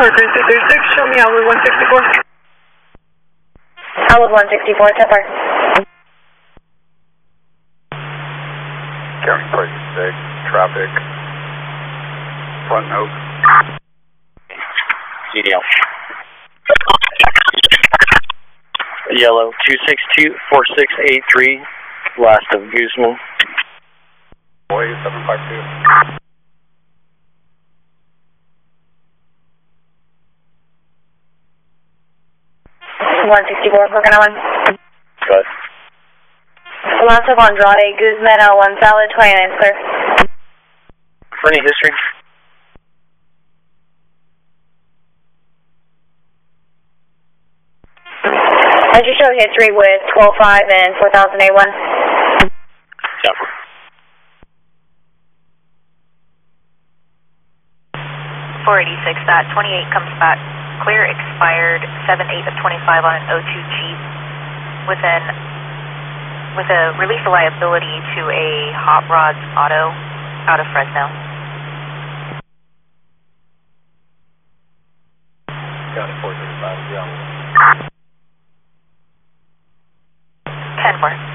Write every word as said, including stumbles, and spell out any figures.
three three three six, show me Outlook one sixty-four. Outlook one sixty-four, Tepper. County thirty-six, traffic, front note. C D L. Yellow, two six two, four six eight three, last of Guzman. Boy, seven five two. one sixty-four, Coconut one. Go ahead. Last of Andrade, Guzman, L one, solid, twenty-nine, clear. For any history? I just showed history with twelve five and four thousand A one. Yep. four eighty-six, that twenty-eight comes back clear, expired seven eight of twenty-five on an O two Jeep with an with a release of liability to a Hot Rods Auto out of Fresno. Got it, four thirty-five, yeah. ten four.